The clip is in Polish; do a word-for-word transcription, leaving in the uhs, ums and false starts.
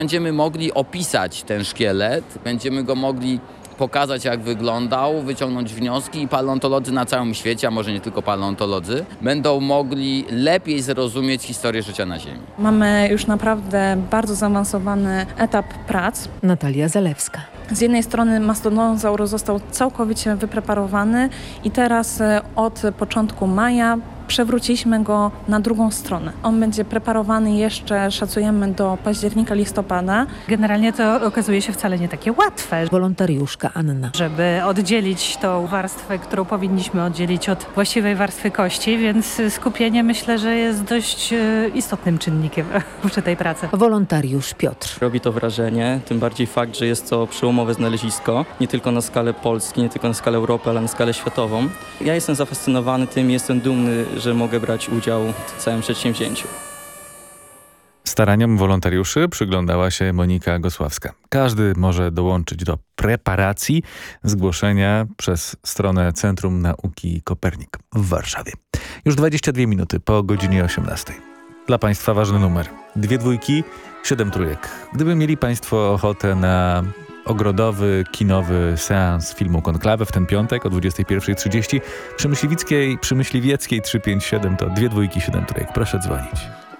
Będziemy mogli opisać ten szkielet, będziemy go mogli pokazać, jak wyglądał, wyciągnąć wnioski i paleontolodzy na całym świecie, a może nie tylko paleontolodzy, będą mogli lepiej zrozumieć historię życia na Ziemi. Mamy już naprawdę bardzo zaawansowany etap prac. Natalia Zalewska. Z jednej strony mastodonzaur został całkowicie wypreparowany i teraz e, od początku maja przewróciliśmy go na drugą stronę. On będzie preparowany jeszcze, szacujemy, do października, listopada. Generalnie to okazuje się wcale nie takie łatwe, Wolontariuszka Anna. żeby oddzielić tą warstwę, którą powinniśmy oddzielić od właściwej warstwy kości, więc skupienie myślę, że jest dość e, istotnym czynnikiem przy tej pracy. Wolontariusz Piotr. Robi to wrażenie, tym bardziej fakt, że jest to przełomowe znalezisko, nie tylko na skalę Polski, nie tylko na skalę Europy, ale na skalę światową. Ja jestem zafascynowany tym, jestem dumny, że mogę brać udział w całym przedsięwzięciu. Staraniom wolontariuszy przyglądała się Monika Gosławska. Każdy może dołączyć do preparacji zgłoszenia przez stronę Centrum Nauki Kopernik w Warszawie. Już dwadzieścia dwie minuty po godzinie osiemnastej. Dla Państwa ważny numer. Dwie dwójki, siedem trójek. Gdyby mieli Państwo ochotę na ogrodowy, kinowy seans filmu Konklawę w ten piątek o dwudziestej pierwszej trzydzieści przy Myśliwickiej, przy Myśliwieckiej trzysta pięćdziesiąt siedem to dwie dwójki, siedem trójek. Proszę dzwonić.